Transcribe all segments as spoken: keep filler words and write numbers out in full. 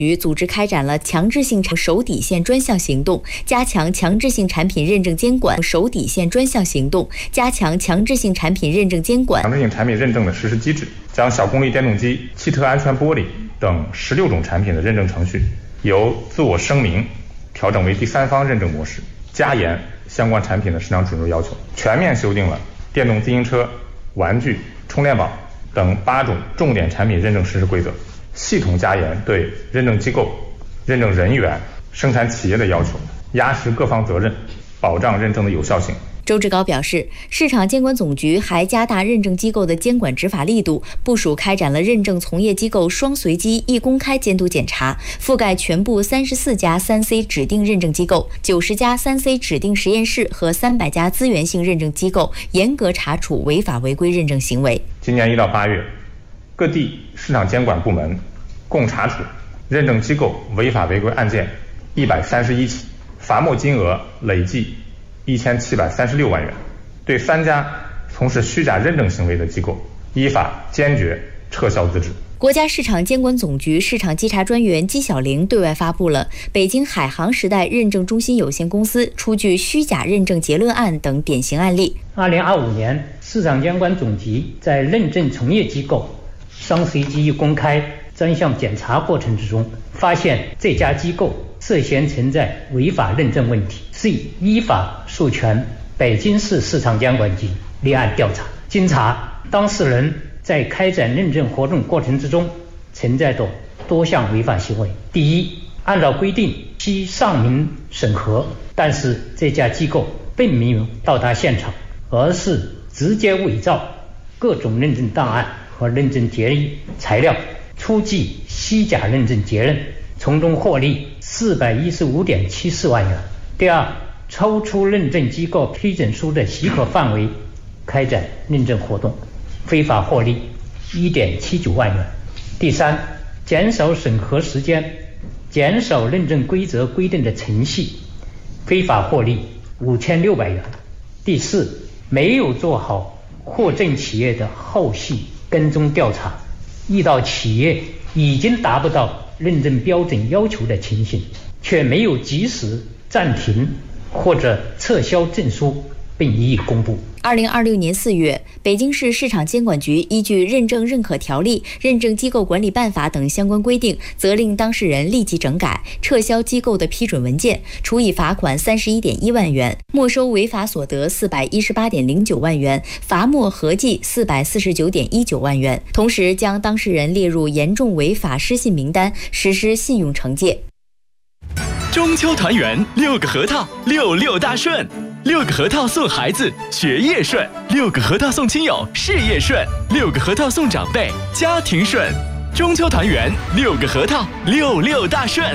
局组织开展了强制性手底线专项行动，加强强制性产品认证监管手底线专项行动，加强强制性产品认证监管。 强制性产品认证的实施机制，将小功率电动机、汽车安全玻璃等十六种产品的认证程序由自我声明调整为第三方认证模式，加严相关产品的市场准入要求，全面修订了电动自行车、玩具、充电宝等八种重点产品认证实施规则，系统加严对认证机构、认证人员、生产企业的要求，压实各方责任，保障认证的有效性。 周志高表示，市场监管总局还加大认证机构的监管执法力度，部署开展了认证从业机构双随机一公开监督检查，覆盖全部三十四家 三 C 指定认证机构、九十家 三 C 指定实验室和三百家资源性认证机构，严格查处违法违规认证行为。 今年一到八月，各地市场监管部门共查处认证机构违法违规案件一百三十一起，罚没金额累计一千七百三十六万元，对三家从事虚假认证行为的机构，依法坚决撤销资质。 国家市场监管总局市场稽查专员姬晓玲对外发布了北京海航时代认证中心有限公司出具虚假认证结论案等典型案例。 二零二五年，市场监管总局在认证从业机构双随机一公开专项检查过程之中，发现这家机构涉嫌存在违法认证问题，遂依法授权北京市市场监管局立案调查。经查，当事人在开展认证活动过程之中存在着多项违法行为。第一，按照规定需上门审核，但是这家机构并没有到达现场，而是直接伪造各种认证档案和认证结论材料，出具虚假认证结论，从中获利四百一十五点七四万元。第二，超出认证机构批准书的许可范围开展认证活动，非法获利一点七九万元。第三，减少审核时间，减少认证规则规定的程序，非法获利五千六百元。第四，没有做好获证企业的后续跟踪调查，遇到企业已经达不到认证标准要求的情形，却没有及时暂停或者撤销证书并予以公布。 二零二六年四月，北京市市场监管局依据《认证认可条例》《认证机构管理办法》等相关规定，责令当事人立即整改，撤销机构的批准文件，处以罚款三十一点一万元，没收违法所得四百一十八点零九万元，罚没合计四百四十九点一九万元。同时，将当事人列入严重违法失信名单，实施信用惩戒。 中秋团圆，六个核桃，六六大顺。六个核桃送孩子，学业顺；六个核桃送亲友，事业顺；六个核桃送长辈，家庭顺。中秋团圆，六个核桃，六六大顺。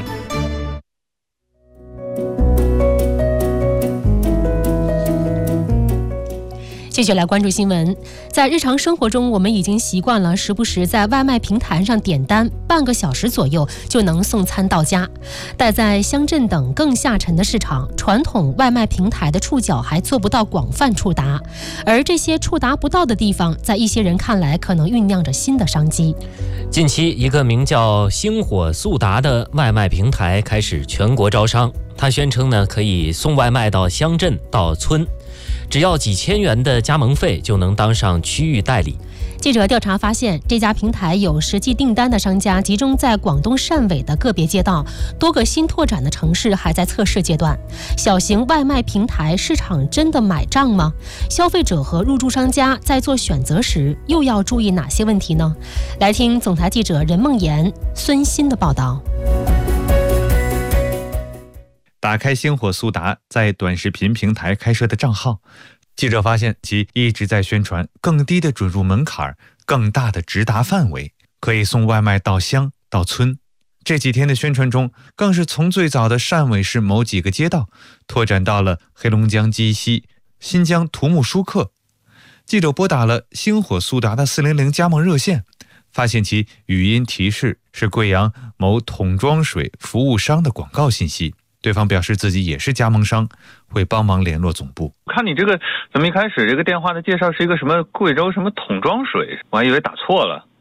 继续来关注新闻。在日常生活中，我们已经习惯了时不时在外卖平台上点单，半个小时左右就能送餐到家。但在乡镇等更下沉的市场，传统外卖平台的触角还做不到广泛触达，而这些触达不到的地方，在一些人看来可能酝酿着新的商机。 近期，一个名叫星火速达的外卖平台开始全国招商，它宣称呢可以送外卖到乡镇到村，只要几千元的加盟费就能当上区域代理。 记者调查发现，这家平台有实际订单的商家集中在广东汕尾的个别街道，多个新拓展的城市还在测试阶段。小型外卖平台市场真的买账吗？消费者和入驻商家在做选择时又要注意哪些问题呢？来听总台记者任梦妍、孙鑫的报道。 打开星火速达在短视频平台开设的账号，记者发现其一直在宣传更低的准入门槛、更大的直达范围，可以送外卖到乡到村。这几天的宣传中，更是从最早的汕尾市某几个街道拓展到了黑龙江鸡西、新疆土木舒克。记者拨打了星火速达的四零零加盟热线，发现其语音提示是贵阳某桶装水服务商的广告信息。对方表示自己也是加盟商，会帮忙联络总部。 看你这个怎么一开始这个电话的介绍是一个什么贵州什么桶装水，我还以为打错了。